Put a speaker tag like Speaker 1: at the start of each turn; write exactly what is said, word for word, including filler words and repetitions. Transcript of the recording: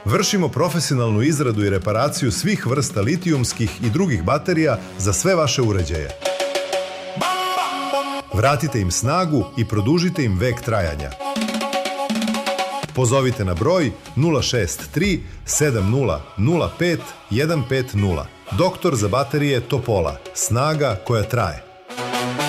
Speaker 1: Vršimo profesionalnu izradu i reparaciju svih vrsta litijumskih i drugih baterija za sve vaše uređaje. Vratite im snagu i produžite im vek trajanja. Pozovite na broj nula šest tri sedam nula nula pet jedan pet nula. Doktor za baterije Topola. Snaga koja traje.